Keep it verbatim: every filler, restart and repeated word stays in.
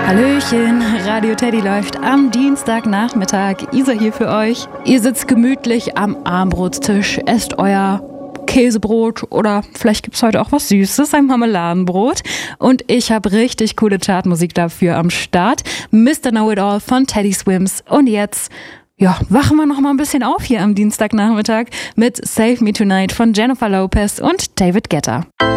Hallöchen, Radio Teddy läuft am Dienstagnachmittag. Isa hier für euch. Ihr sitzt gemütlich am Armbrotstisch, esst euer Käsebrot oder vielleicht gibt's heute auch was Süßes, ein Marmeladenbrot. Und ich habe richtig coole Chartmusik dafür am Start. Mister Know-It-All von Teddy Swims. Und jetzt, ja, wachen wir noch mal ein bisschen auf hier am Dienstagnachmittag mit Save Me Tonight von Jennifer Lopez und David Guetta.